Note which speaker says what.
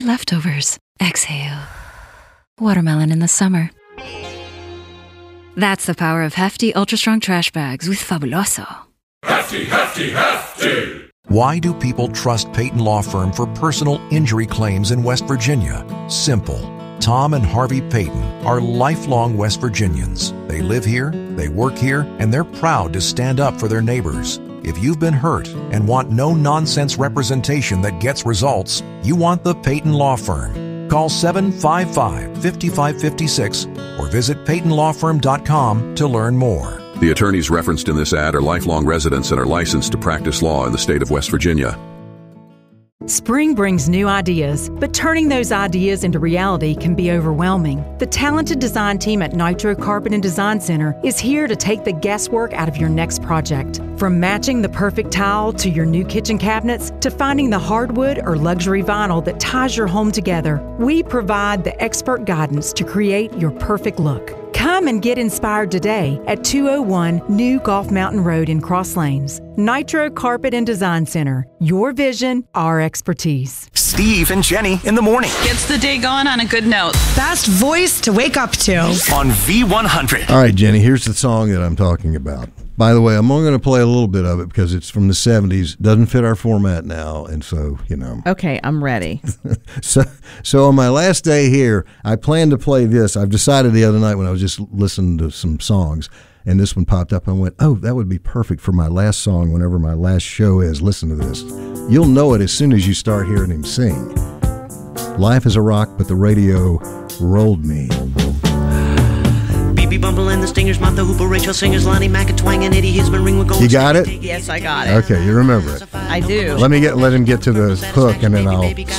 Speaker 1: Leftovers. Exhale. Watermelon in the summer. That's the power of hefty, ultra-strong trash bags with Fabuloso.
Speaker 2: Hefty, hefty, hefty!
Speaker 3: Why do people trust Peyton Law Firm for personal injury claims in West Virginia? Simple. Tom and Harvey Peyton are lifelong West Virginians. They live here, they work here, and they're proud to stand up for their neighbors. If you've been hurt and want no-nonsense representation that gets results, you want the Peyton Law Firm. Call 755-5556 or visit PeytonLawFirm.com to learn more.
Speaker 4: The attorneys referenced in this ad are lifelong residents and are licensed to practice law in the state of West Virginia.
Speaker 5: Spring brings new ideas, but turning those ideas into reality can be overwhelming. The talented design team at Nitro Carpet and Design Center is here to take the guesswork out of your next project. From matching the perfect tile to your new kitchen cabinets to finding the hardwood or luxury vinyl that ties your home together, we provide the expert guidance to create your perfect look. Come and get inspired today at 201 New Gulf Mountain Road in Cross Lanes. Nitro Carpet and Design Center. Your vision, our expertise.
Speaker 6: Steve and Jenny in the morning.
Speaker 7: Gets the day going on a good note.
Speaker 8: Best voice to wake up to.
Speaker 6: On V100.
Speaker 9: All right, Jenny, here's the song that I'm talking about. By the way, I'm only going to play a little bit of it because it's from the 70s. Doesn't fit our format now, and so, you know.
Speaker 7: Okay, I'm ready.
Speaker 9: So on my last day here, I plan to play this. I've decided the other night when I was just listening to some songs, and this one popped up, and I went, oh, that would be perfect for my last song whenever my last show is. Listen to this. You'll know it as soon as you start hearing him sing. Life is a rock, but the radio rolled me.
Speaker 10: BB Bumble and the Stingers, Martha Hooper, Rachel Singers, Lonnie Mack and Twang and Eddie Hisman, Ring with Gold.
Speaker 9: You got it?
Speaker 7: Yes, I got it.
Speaker 9: Okay, you remember it.
Speaker 7: I do.
Speaker 9: Let him get to the hook, and then I'll